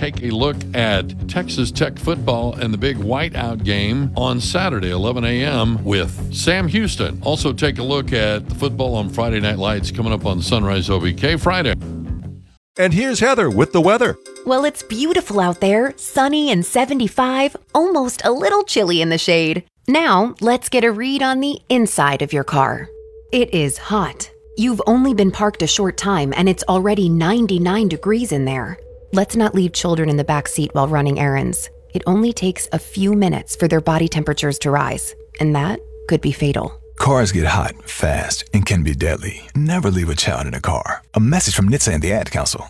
take a look at Texas Tech football and the big whiteout game on Saturday, 11 a.m. with Sam Houston. Also take a look at the football on Friday Night Lights coming up on Sunrise OVK Friday. And here's Heather with the weather. Well, it's beautiful out there, sunny and 75, almost a little chilly in the shade. Now, let's get a read on the inside of your car. It is hot. You've only been parked a short time and it's already 99 degrees in there. Let's not leave children in the back seat while running errands. It only takes a few minutes for their body temperatures to rise, and that could be fatal. Cars get hot, fast, and can be deadly. Never leave a child in a car. A message from NHTSA and the Ad Council.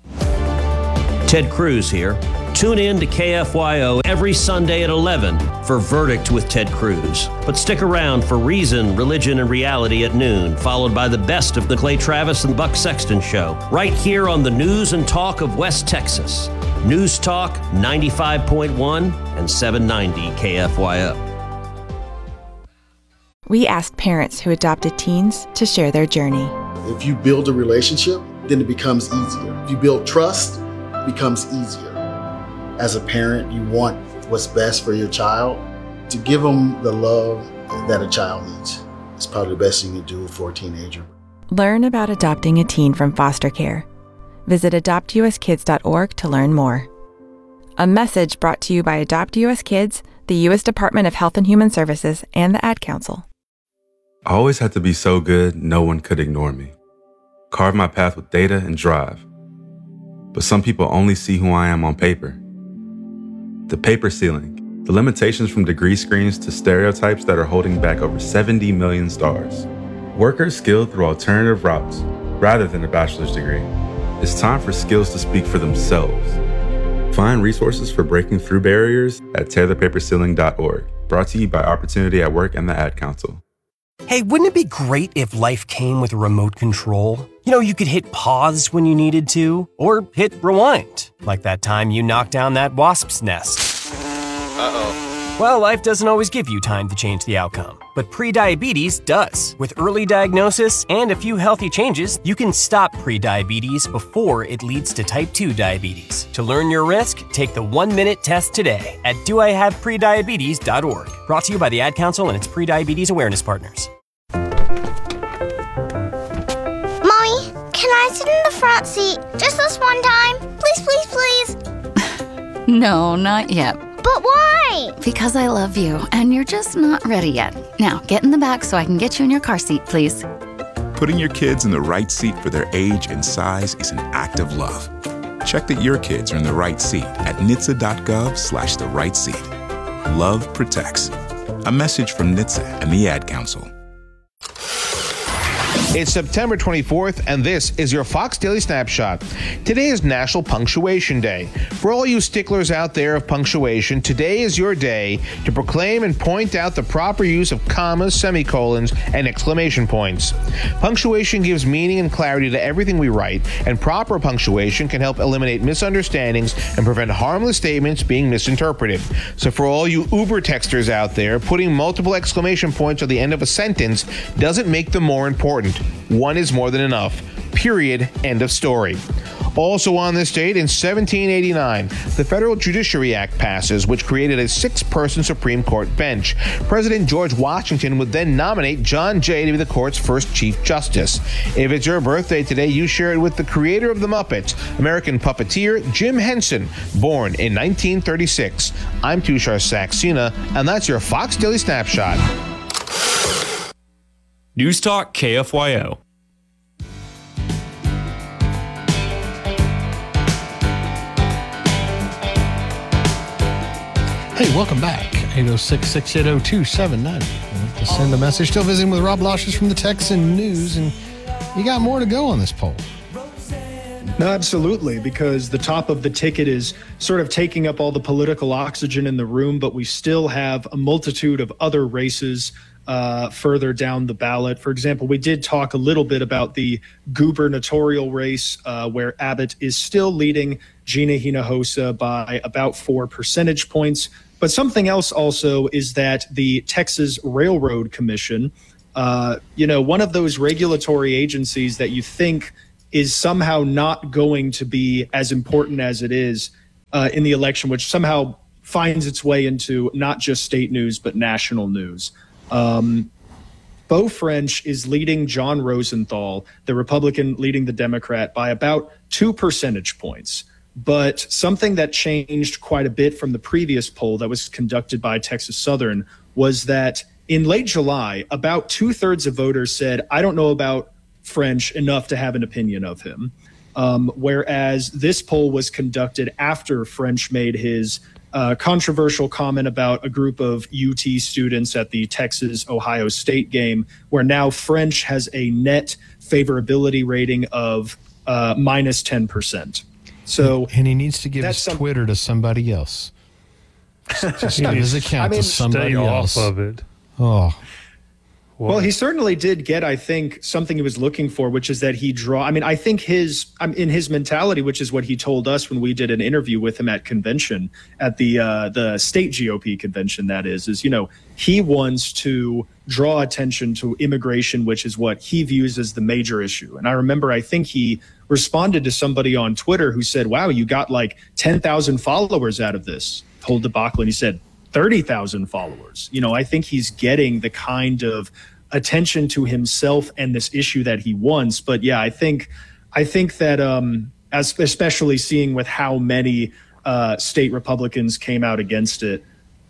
Ted Cruz here. Tune in to KFYO every Sunday at 11 for Verdict with Ted Cruz. But stick around for Reason, Religion, and Reality at noon, followed by the best of the Clay Travis and Buck Sexton Show, right here on the News and Talk of West Texas. News Talk 95.1 and 790 KFYO. We asked parents who adopted teens to share their journey. If you build a relationship, then it becomes easier. If you build trust, it becomes easier. As a parent, you want what's best for your child. To give them the love that a child needs is probably the best thing you can do for a teenager. Learn about adopting a teen from foster care. Visit adoptuskids.org to learn more. A message brought to you by Adopt US Kids, the U.S. Department of Health and Human Services, and the Ad Council. I always had to be so good, no one could ignore me. Carve my path with data and drive. But some people only see who I am on paper. The paper ceiling, the limitations from degree screens to stereotypes that are holding back over 70 million stars. Workers skilled through alternative routes rather than a bachelor's degree. It's time for skills to speak for themselves. Find resources for breaking through barriers at tearthepaperceiling.org. Brought to you by Opportunity at Work and the Ad Council. Hey, wouldn't it be great if life came with a remote control? You know, you could hit pause when you needed to, or hit rewind, like that time you knocked down that wasp's nest. Uh-oh. Well, life doesn't always give you time to change the outcome, but prediabetes does. With early diagnosis and a few healthy changes, you can stop prediabetes before it leads to type 2 diabetes. To learn your risk, take the 1-minute test today at doihaveprediabetes.org. Brought to you by the Ad Council and its prediabetes awareness partners. Mommy, can I sit in the front seat just this one time? Please, please, please. No, not yet. But why? Because I love you, and you're just not ready yet. Now, get in the back so I can get you in your car seat, please. Putting your kids in the right seat for their age and size is an act of love. Check that your kids are in the right seat at NHTSA.gov/the right seat. Love protects. A message from NHTSA and the Ad Council. It's September 24th, and this is your Fox Daily Snapshot. Today is National Punctuation Day. For all you sticklers out there of punctuation, today is your day to proclaim and point out the proper use of commas, semicolons, and exclamation points. Punctuation gives meaning and clarity to everything we write, and proper punctuation can help eliminate misunderstandings and prevent harmless statements being misinterpreted. So for all you Uber texters out there, putting multiple exclamation points at the end of a sentence doesn't make them more important. One is more than enough. Period. End of story. Also on this date, in 1789, the Federal Judiciary Act passes, which created a 6-person Supreme Court bench. President George Washington would then nominate John Jay to be the court's first Chief Justice. If it's your birthday today, you share it with the creator of the Muppets, American puppeteer Jim Henson, born in 1936. I'm Tushar Saxena, and that's your Fox Daily Snapshot. News Talk KFYO. Hey, welcome back. 806-680-2790. To send a message. Still visiting with Rob Loshes from the Texan News, and you got more to go on this poll. No, absolutely, because the top of the ticket is sort of taking up all the political oxygen in the room, but we still have a multitude of other races further down the ballot. For example, we did talk a little bit about the gubernatorial race where Abbott is still leading Gina Hinojosa by about 4 percentage points. But something else also is that the Texas Railroad Commission, one of those regulatory agencies that you think is somehow not going to be as important as it is in the election, which somehow finds its way into not just state news, but national news. Beau French is leading John Rosenthal, the Republican leading the Democrat, by about 2 percentage points. But something that changed quite a bit from the previous poll that was conducted by Texas Southern was that in late July, about 2/3 of voters said, I don't know about French enough to have an opinion of him. Whereas this poll was conducted after French made his controversial comment about a group of UT students at the Texas-Ohio State game, where now French has a net favorability rating of minus 10%. So, and he needs to give his Twitter to somebody else. Just give his account to somebody else. Stay off of it. Oh. Well, he certainly did get, I think, something he was looking for, which is that I think in his mentality, which is what he told us when we did an interview with him at convention, at the state GOP convention, that is, he wants to draw attention to immigration, which is what he views as the major issue. And I remember, I think he responded to somebody on Twitter who said, wow, you got like 10,000 followers out of this whole debacle. And he said, 30,000 followers. I think he's getting the kind of attention to himself and this issue that he wants. But yeah, I think that especially seeing with how many state Republicans came out against it,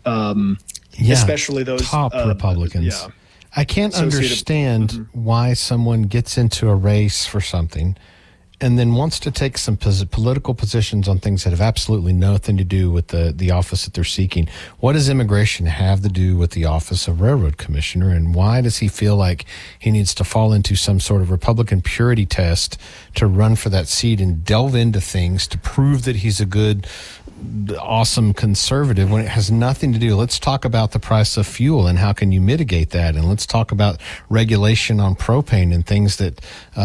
especially those top Republicans. Yeah. I can't understand why someone gets into a race for something and then wants to take some political positions on things that have absolutely nothing to do with the office that they're seeking. What does immigration have to do with the office of railroad commissioner, and why does he feel like he needs to fall into some sort of Republican purity test to run for that seat and delve into things to prove that he's a good, awesome conservative when it has nothing to do? Let's talk about the price of fuel and how can you mitigate that, and let's talk about regulation on propane and things that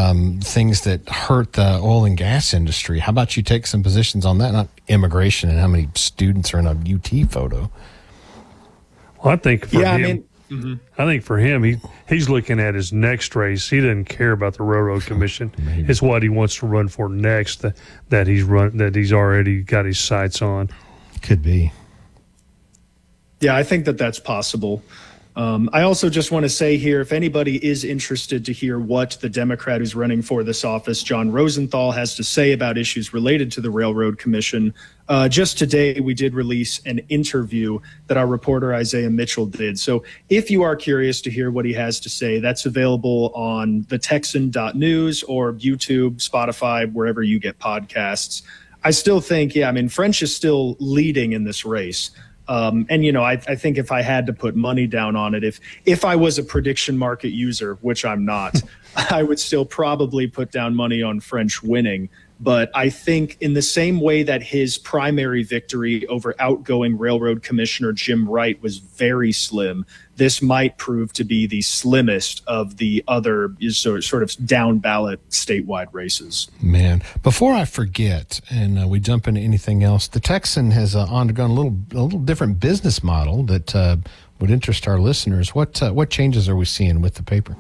hurt the oil and gas industry. How about you take some positions on that, not immigration and how many students are in a UT photo? Well, I think for him, I think for him, he's looking at his next race. He doesn't care about the Railroad Commission. It's what he wants to run for next that he's already got his sights on. Could be. Yeah, I think that's possible. I also just want to say here, if anybody is interested to hear what the Democrat who's running for this office, John Rosenthal, has to say about issues related to the Railroad Commission, just today we did release an interview that our reporter Isaiah Mitchell did. So if you are curious to hear what he has to say, that's available on thetexan.news or YouTube, Spotify, wherever you get podcasts. I still think, French is still leading in this race. I think if I had to put money down on it, if I was a prediction market user, which I'm not, I would still probably put down money on French winning. But I think in the same way that his primary victory over outgoing Railroad Commissioner Jim Wright was very slim, this might prove to be the slimmest of the other sort of down ballot statewide races. Man, before I forget, and we jump into anything else, the Texan has undergone a little different business model that would interest our listeners. What changes are we seeing with the paper?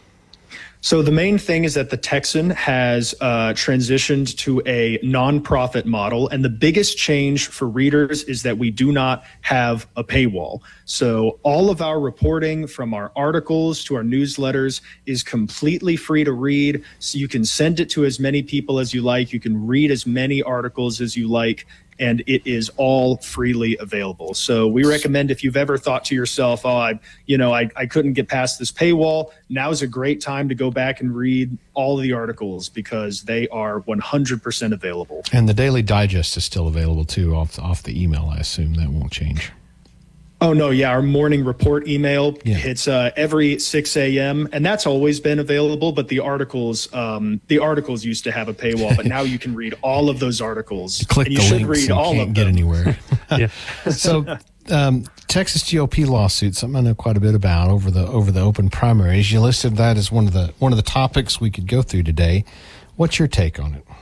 So the main thing is that the Texan has transitioned to a nonprofit model, and the biggest change for readers is that we do not have a paywall. So all of our reporting, from our articles to our newsletters, is completely free to read. So you can send it to as many people as you like. You can read as many articles as you like, and it is all freely available. So we recommend, if you've ever thought to yourself, I couldn't get past this paywall, now's a great time to go back and read all of the articles because they are 100% available. And the Daily Digest is still available too off the email. I assume that won't change. Oh, no, yeah, our morning report email hits every 6 a.m., and that's always been available, but the articles used to have a paywall, but now you can read all of those articles. Click and the you should links read and all can't of get them. anywhere. Yeah. So Texas GOP lawsuit, something I know quite a bit about over the open primaries. You listed that as one of the topics we could go through today. What's your take on it?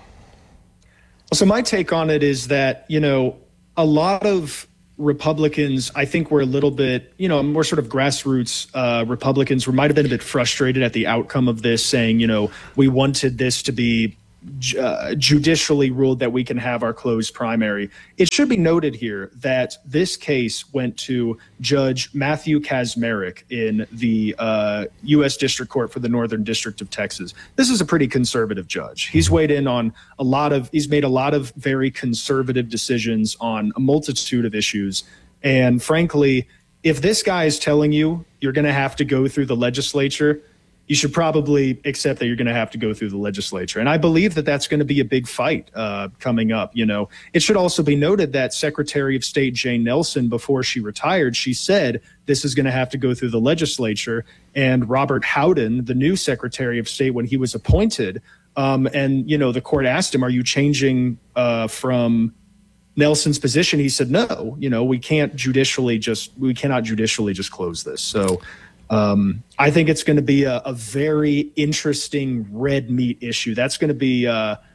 So my take on it is that, a lot of Republicans, I think, were a little bit, more sort of grassroots Republicans might have been a bit frustrated at the outcome of this, saying, we wanted this to be judicially ruled that we can have our closed primary. It should be noted here that this case went to Judge Matthew Kaczmarek in the U.S. District Court for the Northern District of Texas. This is a pretty conservative judge. He's weighed in on he's made a lot of very conservative decisions on a multitude of issues. And frankly, if this guy is telling you you're going to have to go through the legislature, you should probably accept that you're going to have to go through the legislature. And I believe that that's going to be a big fight coming up. It should also be noted that Secretary of State Jane Nelson, before she retired, she said this is going to have to go through the legislature. And Robert Howden, the new Secretary of State, when he was appointed, the court asked him, are you changing from Nelson's position? He said, no, we cannot judicially just close this. So I think it's going to be a very interesting red meat issue. That's going to be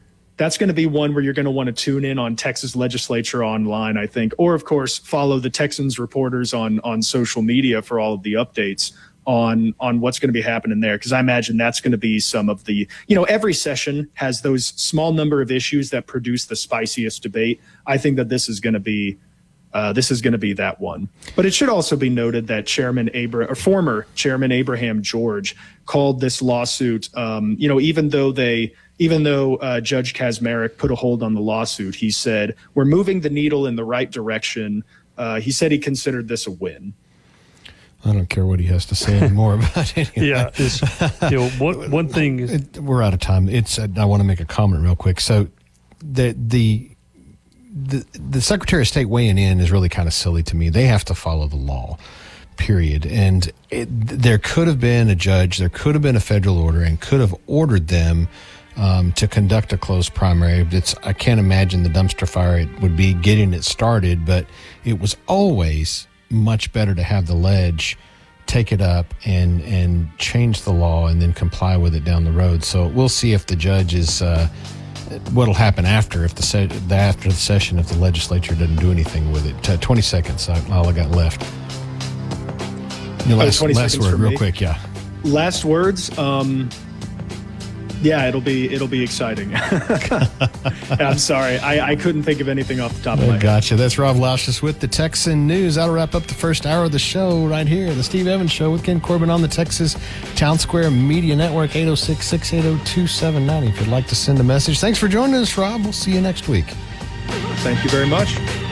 one where you're going to want to tune in on Texas Legislature Online, I think, or of course follow the Texans reporters on social media for all of the updates on what's going to be happening there. Because I imagine that's going to be some of the, every session has those small number of issues that produce the spiciest debate. I think that this is going to be that one. But it should also be noted that former Chairman Abraham George called this lawsuit, even though Judge Kaczmarek put a hold on the lawsuit, he said, we're moving the needle in the right direction. He said he considered this a win. I don't care what he has to say anymore about it. Yeah. One thing. We're out of time. I want to make a comment real quick. So the Secretary of State weighing in is really kind of silly to me. They have to follow the law, period. And there could have been a judge, there could have been a federal order, and could have ordered them to conduct a closed primary. I can't imagine the dumpster fire it would be getting it started, but it was always much better to have the ledge take it up and change the law and then comply with it down the road. So we'll see if the judge is what'll happen after the session if the legislature doesn't do anything with it. 20 seconds, all I got left. Last word, real quick, yeah. Last words. Yeah, it'll be exciting. I'm sorry, I couldn't think of anything off the top of my head. Gotcha. That's Rob Lausches with the Texan News. That'll wrap up the first hour of the show right here, the Steve Evans Show with Ken Corbin on the Texas Town Square Media Network, 806-680-2790. If you'd like to send a message. Thanks for joining us, Rob. We'll see you next week. Thank you very much.